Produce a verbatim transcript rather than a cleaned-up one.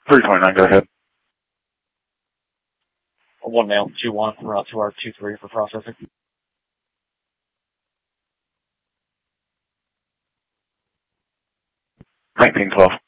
three twenty-nine, go ahead. One mail, two one, route to our two three for processing. nineteen twelve.